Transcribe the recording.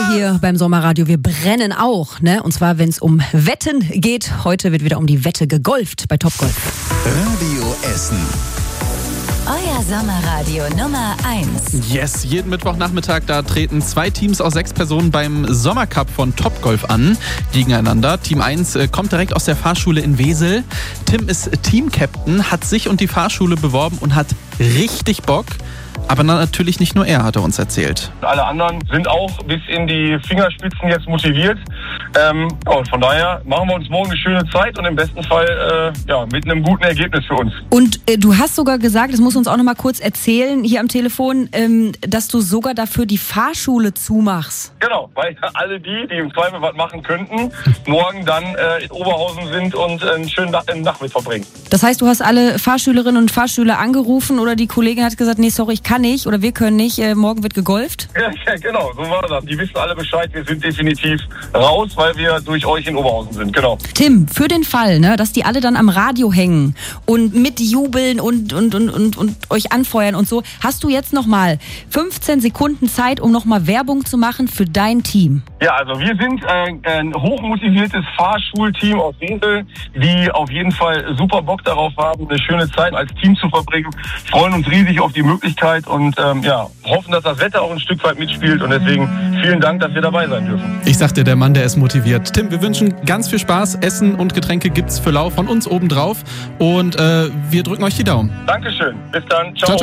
hier beim Sommerradio. Wir brennen auch, ne? Und zwar, wenn es um Wetten geht. Heute wird wieder um die Wette gegolft bei Topgolf. Radio Essen. Euer Sommerradio Nummer 1. Yes, jeden Mittwochnachmittag, da treten 2 Teams aus 6 Personen beim Sommercup von Topgolf an, gegeneinander. Team 1 kommt direkt aus der Fahrschule in Wesel. Tim ist Team-Captain, hat sich und die Fahrschule beworben und hat richtig Bock. Aber natürlich nicht nur er, hat er uns erzählt. Alle anderen sind auch bis in die Fingerspitzen jetzt motiviert. Und von daher machen wir uns morgen eine schöne Zeit und im besten Fall mit einem guten Ergebnis für uns. Und du hast sogar gesagt, das musst du uns auch noch mal kurz erzählen hier am Telefon, dass du sogar dafür die Fahrschule zumachst. Genau, weil alle die im Zweifel was machen könnten, morgen dann in Oberhausen sind und einen schönen Nachmittag verbringen. Das heißt, du hast alle Fahrschülerinnen und Fahrschüler angerufen oder die Kollegin hat gesagt, nee, sorry, ich kann nicht oder wir können nicht, morgen wird gegolft? Ja, genau, so war das. Die wissen alle Bescheid, wir sind definitiv raus, weil wir durch euch in Oberhausen sind, genau. Tim, für den Fall, ne, dass die alle dann am Radio hängen und mitjubeln und euch anfeuern und so, hast du jetzt nochmal 15 Sekunden Zeit, um nochmal Werbung zu machen für dein Team. Ja, also wir sind ein hochmotiviertes Fahrschulteam aus Wesel, die auf jeden Fall super Bock darauf haben, eine schöne Zeit als Team zu verbringen. Freuen uns riesig auf die Möglichkeit und hoffen, dass das Wetter auch ein Stück weit mitspielt und deswegen vielen Dank, dass wir dabei sein dürfen. Ich sagte, der Mann, der ist motiviert. Tim, wir wünschen ganz viel Spaß. Essen und Getränke gibt's für lau von uns obendrauf und wir drücken euch die Daumen. Dankeschön. Bis dann. Ciao.